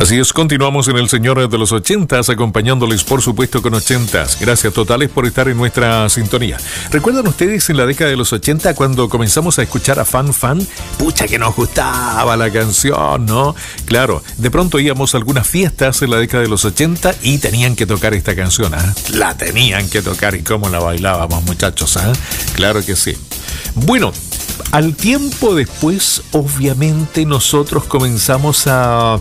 Así es, continuamos en el Señor de los 80s, acompañándoles por supuesto con 80s. Gracias totales por estar en nuestra sintonía. ¿Recuerdan ustedes en la década de los 80 cuando comenzamos a escuchar a Fan Fan? Pucha que nos gustaba la canción, ¿no? Claro, de pronto íbamos a algunas fiestas en la década de los 80 y tenían que tocar esta canción, ¿eh? La tenían que tocar y cómo la bailábamos, muchachos, ¿eh? Claro que sí. Bueno, al tiempo después, obviamente nosotros comenzamos a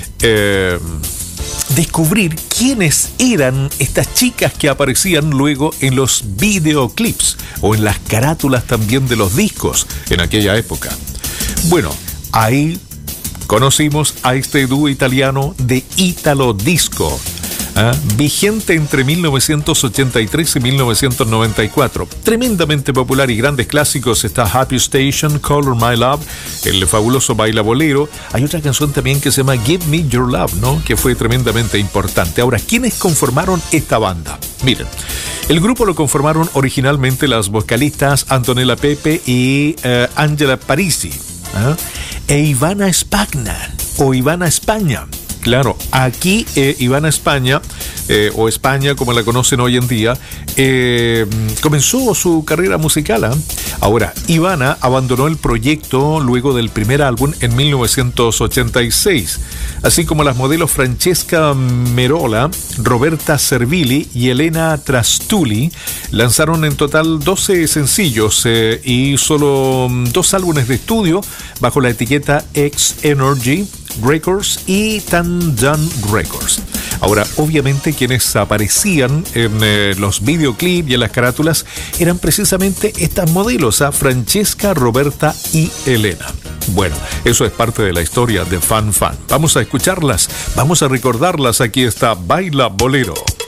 descubrir quiénes eran estas chicas que aparecían luego en los videoclips o en las carátulas también de los discos en aquella época. Bueno, ahí conocimos a este dúo italiano de Italo Disco, vigente entre 1983 y 1994. Tremendamente popular y grandes clásicos está Happy Station, Color My Love, el fabuloso Baila Bolero. Hay otra canción también que se llama Give Me Your Love, ¿no? Que fue tremendamente importante. Ahora, ¿quiénes conformaron esta banda? Miren, el grupo lo conformaron originalmente las vocalistas Antonella Pepe y Angela Parisi, e Ivana Spagna o Ivana España. Claro, aquí Ivana España, o España como la conocen hoy en día, comenzó su carrera musical. Ahora, Ivana abandonó el proyecto luego del primer álbum en 1986, así como las modelos Francesca Merola, Roberta Servili y Elena Trastulli lanzaron en total 12 sencillos y solo 2 álbumes de estudio bajo la etiqueta X Energy Records y Tandan Records. Ahora, obviamente quienes aparecían en los videoclips y en las carátulas eran precisamente estas modelos, Francesca, Roberta y Elena. Bueno, eso es parte de la historia de Fan Fan. Vamos a escucharlas, vamos a recordarlas. Aquí está Baila Bolero.